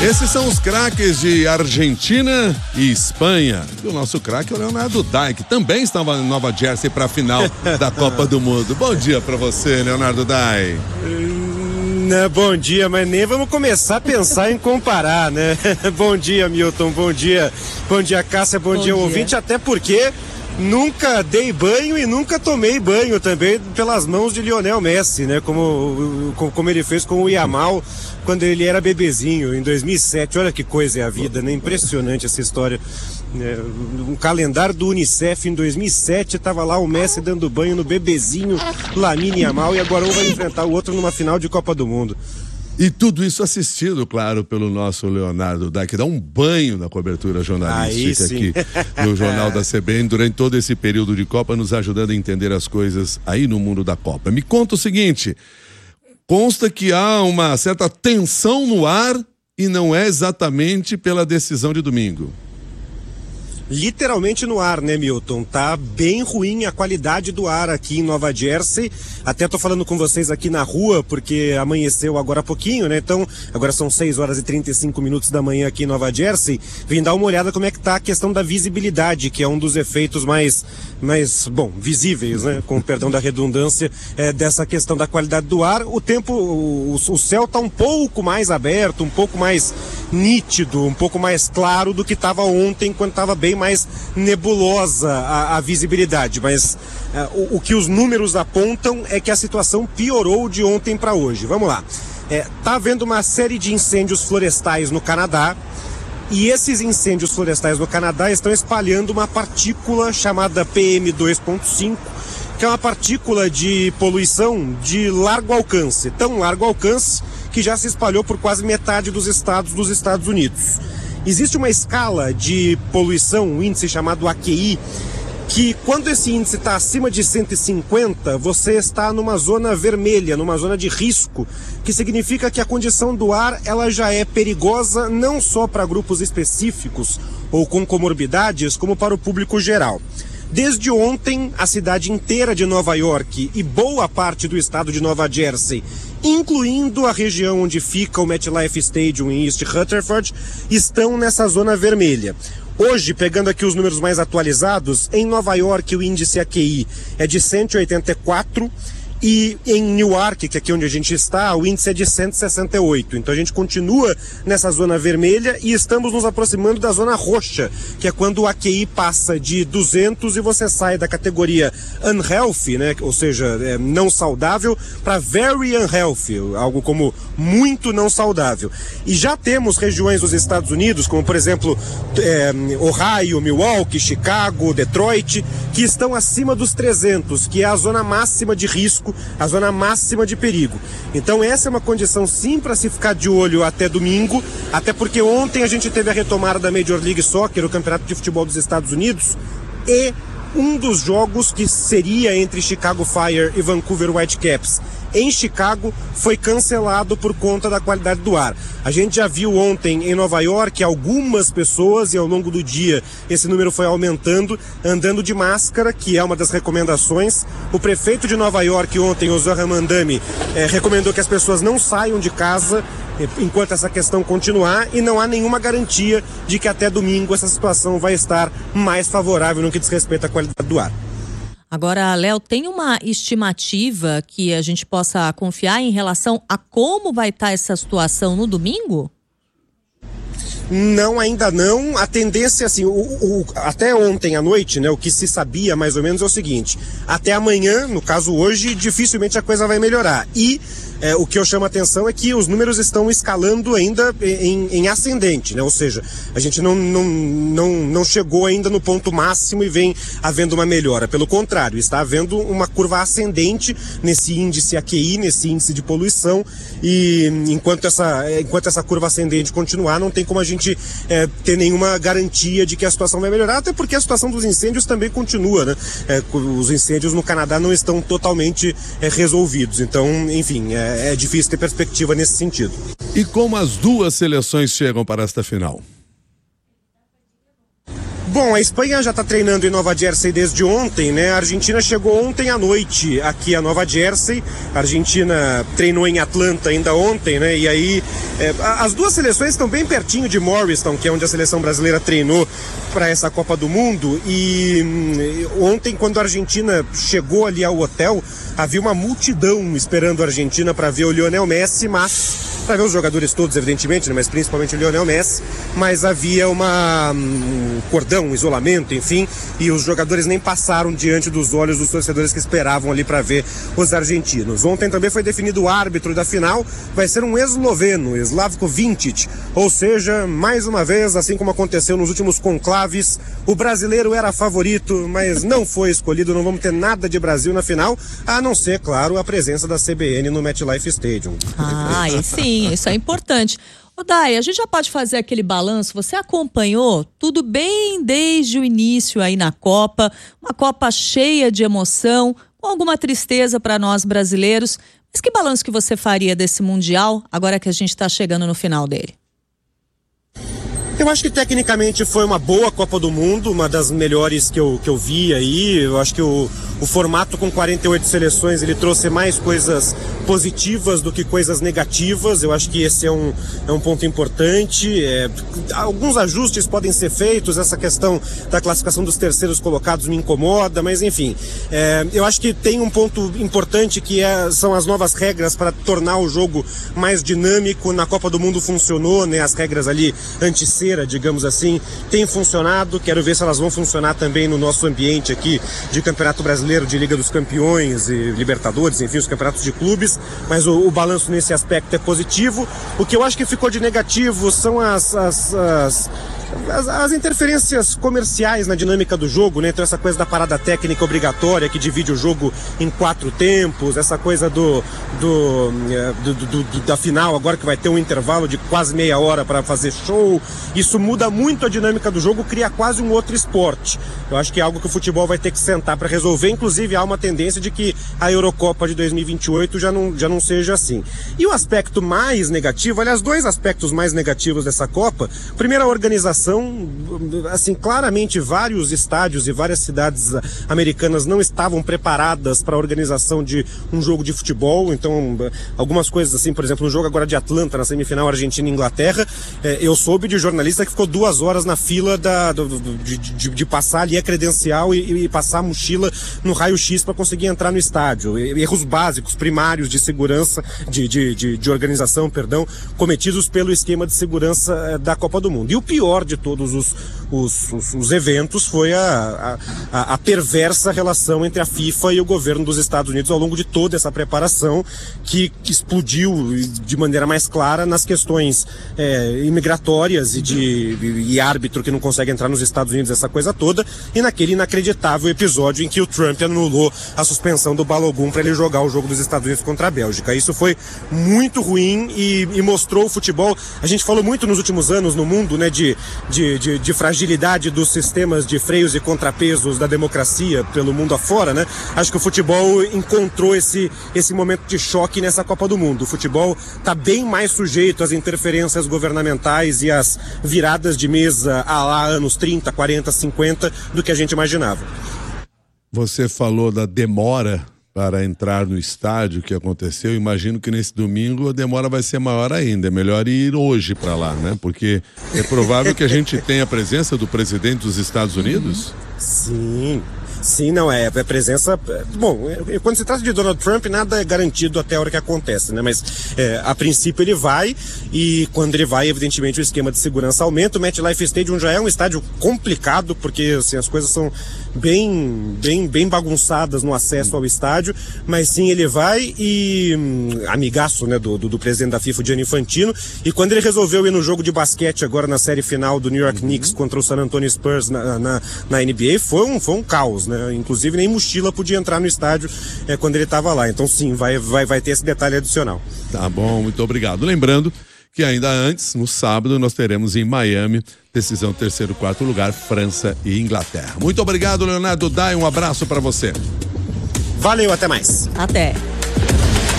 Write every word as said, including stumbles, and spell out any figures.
Esses são os craques de Argentina e Espanha. E o nosso craque é o Leonardo Dai, que também estava em Nova Jersey para a final da Copa do Mundo. Bom dia para você, Leonardo Dai. Né, bom dia, mas nem vamos começar a pensar em comparar, né? Bom dia, Milton, bom dia. Bom dia, Cássia, bom, bom dia, dia, ouvinte, até porque nunca dei banho e nunca tomei banho também pelas mãos de Lionel Messi, né? Como, como ele fez com o Yamal quando ele era bebezinho, em dois mil e sete. Olha que coisa é a vida, né? Impressionante essa história. Um calendário do Unicef em dois mil e sete, estava lá o Messi dando banho no bebezinho Lamine Yamal, e agora um vai enfrentar o outro numa final de Copa do Mundo. E tudo isso assistido, claro, pelo nosso Leonardo Dai, que dá um banho na cobertura jornalística aqui no Jornal da C B N durante todo esse período de Copa, nos ajudando a entender as coisas aí no mundo da Copa. Me conta o seguinte, consta que há uma certa tensão no ar e não é exatamente pela decisão de domingo. Literalmente no ar, né, Milton? Tá bem ruim a qualidade do ar aqui em Nova Jersey. Até tô falando com vocês aqui na rua, porque amanheceu agora há pouquinho, né? Então, agora são seis horas e trinta e cinco minutos da manhã aqui em Nova Jersey. Vim dar uma olhada como é que tá a questão da visibilidade, que é um dos efeitos mais, mais bom, visíveis, né? Com o perdão da redundância, é, dessa questão da qualidade do ar. O tempo, o, o céu tá um pouco mais aberto, um pouco mais nítido, um pouco mais claro do que estava ontem, quando estava bem mais nebulosa a, a visibilidade, mas uh, o, o que os números apontam é que a situação piorou de ontem para hoje. Vamos lá. É, tá havendo uma série de incêndios florestais no Canadá, e esses incêndios florestais no Canadá estão espalhando uma partícula chamada P M dois ponto cinco, que é uma partícula de poluição de largo alcance, tão largo alcance que já se espalhou por quase metade dos estados dos Estados Unidos. Existe uma escala de poluição, um índice chamado A Q I, que quando esse índice está acima de cento e cinquenta, você está numa zona vermelha, numa zona de risco, que significa que a condição do ar ela já é perigosa não só para grupos específicos ou com comorbidades, como para o público geral. Desde ontem, a cidade inteira de Nova York e boa parte do estado de Nova Jersey, incluindo a região onde fica o MetLife Stadium em East Rutherford, estão nessa zona vermelha. Hoje, pegando aqui os números mais atualizados, em Nova York o índice A Q I é de cento e oitenta e quatro, e em Newark, que é aqui onde a gente está, o índice é de cento e sessenta e oito. Então a gente continua nessa zona vermelha e estamos nos aproximando da zona roxa, que é quando o A Q I passa de duzentos e você sai da categoria unhealthy, né? Ou seja, é, não saudável, para very unhealthy, algo como muito não saudável. E já temos regiões dos Estados Unidos, como por exemplo é, Ohio, Milwaukee, Chicago, Detroit, que estão acima dos trezentos, que é a zona máxima de risco, a zona máxima de perigo. Então essa é uma condição sim para se ficar de olho até domingo, até porque ontem a gente teve a retomada da Major League Soccer, o campeonato de futebol dos Estados Unidos, e um dos jogos que seria entre Chicago Fire e Vancouver Whitecaps em Chicago foi cancelado por conta da qualidade do ar. A gente já viu ontem em Nova York algumas pessoas, e ao longo do dia esse número foi aumentando, andando de máscara, que é uma das recomendações. O prefeito de Nova York ontem, o Zohran Mamdani, eh, recomendou que as pessoas não saiam de casa eh, enquanto essa questão continuar, e não há nenhuma garantia de que até domingo essa situação vai estar mais favorável no que diz respeito à qualidade do ar. Agora, Léo, tem uma estimativa que a gente possa confiar em relação a como vai estar essa situação no domingo? Não, ainda não. A tendência, assim, o, o, até ontem à noite, né, o que se sabia mais ou menos é o seguinte: até amanhã, no caso hoje, dificilmente a coisa vai melhorar. E é, o que eu chamo a atenção é que os números estão escalando ainda em, em ascendente, né? Ou seja, a gente não, não, não, não chegou ainda no ponto máximo e vem havendo uma melhora. Pelo contrário, está havendo uma curva ascendente nesse índice A Q I, nesse índice de poluição, e enquanto essa, enquanto essa curva ascendente continuar, não tem como a gente é, ter nenhuma garantia de que a situação vai melhorar, até porque a situação dos incêndios também continua, né? É, os incêndios no Canadá não estão totalmente é, resolvidos. Então, enfim, é, é difícil ter perspectiva nesse sentido. E como as duas seleções chegam para esta final? Bom, a Espanha já está treinando em Nova Jersey desde ontem, né? A Argentina chegou ontem à noite aqui a Nova Jersey. A Argentina treinou em Atlanta ainda ontem, né? E aí, é, as duas seleções estão bem pertinho de Morristown, que é onde a seleção brasileira treinou para essa Copa do Mundo. E hum, ontem, quando a Argentina chegou ali ao hotel, havia uma multidão esperando a Argentina para ver o Lionel Messi, mas para ver os jogadores todos, evidentemente, né? Mas principalmente o Lionel Messi, mas havia uma um cordão, um isolamento, enfim, e os jogadores nem passaram diante dos olhos dos torcedores que esperavam ali para ver os argentinos. Ontem também foi definido o árbitro da final, vai ser um esloveno, Slavko Vincic, ou seja, mais uma vez, assim como aconteceu nos últimos conclaves, o brasileiro era favorito, mas não foi escolhido, não vamos ter nada de Brasil na final, a não ser, claro, a presença da C B N no MetLife Stadium. Ah, e sim, isso é importante. Ô Dai, a gente já pode fazer aquele balanço, você acompanhou tudo bem desde o início aí na Copa, uma Copa cheia de emoção, com alguma tristeza para nós brasileiros, mas que balanço que você faria desse Mundial, agora que a gente está chegando no final dele? Eu acho que tecnicamente foi uma boa Copa do Mundo, uma das melhores que eu, que eu vi aí. Eu acho que o, o formato com quarenta e oito seleções, ele trouxe mais coisas positivas do que coisas negativas. Eu acho que esse é um, é um ponto importante. É, alguns ajustes podem ser feitos, essa questão da classificação dos terceiros colocados me incomoda, mas enfim. É, eu acho que tem um ponto importante que é, são as novas regras para tornar o jogo mais dinâmico. Na Copa do Mundo funcionou, né? As regras ali anti-cera, digamos assim, tem funcionado. Quero ver se elas vão funcionar também no nosso ambiente aqui de Campeonato Brasileiro, de Liga dos Campeões e Libertadores, enfim, os campeonatos de clubes, mas o, o balanço nesse aspecto é positivo. O que eu acho que ficou de negativo são as, as, as As, as interferências comerciais na dinâmica do jogo, né? Então essa coisa da parada técnica obrigatória que divide o jogo em quatro tempos, essa coisa do, do, do, do, do da final agora que vai ter um intervalo de quase meia hora para fazer show, isso muda muito a dinâmica do jogo, cria quase um outro esporte. Eu acho que é algo que o futebol vai ter que sentar para resolver, inclusive há uma tendência de que a Eurocopa de dois mil e vinte e oito já não, já não seja assim. E o aspecto mais negativo, aliás, dois aspectos mais negativos dessa Copa, primeiro a organização. Assim, claramente vários estádios e várias cidades americanas não estavam preparadas para a organização de um jogo de futebol. Então, algumas coisas assim, por exemplo, no jogo agora de Atlanta, na semifinal Argentina e Inglaterra, eh, eu soube de jornalista que ficou duas horas na fila da, do, do, de, de, de passar ali a credencial e, e passar a mochila no raio-x para conseguir entrar no estádio. Erros básicos, primários de segurança, de, de, de, de organização, perdão, cometidos pelo esquema de segurança eh, da Copa do Mundo. E o pior de todos os, os, os, os eventos foi a, a, a perversa relação entre a FIFA e o governo dos Estados Unidos ao longo de toda essa preparação, que, que explodiu de maneira mais clara nas questões é, imigratórias e de e árbitro que não consegue entrar nos Estados Unidos, essa coisa toda, e naquele inacreditável episódio em que o Trump anulou a suspensão do Balogun para ele jogar o jogo dos Estados Unidos contra a Bélgica. Isso foi muito ruim e, e mostrou o futebol. A gente falou muito nos últimos anos no mundo, né, de De, de, de fragilidade dos sistemas de freios e contrapesos da democracia pelo mundo afora, né? Acho que o futebol encontrou esse, esse momento de choque nessa Copa do Mundo. O futebol está bem mais sujeito às interferências governamentais e às viradas de mesa há lá anos trinta, quarenta, cinquenta do que a gente imaginava. Você falou da demora para entrar no estádio que aconteceu. Imagino que nesse domingo a demora vai ser maior ainda. É melhor ir hoje para lá, né? Porque é provável que a gente tenha a presença do presidente dos Estados Unidos. Sim. Sim, não, é, é presença... Bom, é, quando se trata de Donald Trump, nada é garantido até a hora que acontece, né? Mas, é, a princípio ele vai, e quando ele vai, evidentemente, o esquema de segurança aumenta. O MetLife Stadium já é um estádio complicado, porque, assim, as coisas são bem, bem, bem bagunçadas no acesso ao estádio, mas sim, ele vai e... Hum, amigaço, né, do, do, do presidente da FIFA, Gianni Infantino, e quando ele resolveu ir no jogo de basquete agora na série final do New York uhum. Knicks contra o San Antonio Spurs na, na, na N B A, foi um, foi um caos, né? Inclusive nem mochila podia entrar no estádio é, quando ele estava lá. Então sim, vai, vai, vai ter esse detalhe adicional. Tá bom, muito obrigado. Lembrando que ainda antes, no sábado, nós teremos em Miami, decisão terceiro, quarto lugar, França e Inglaterra. Muito obrigado, Leonardo Dai, um abraço para você. Valeu, até mais. Até.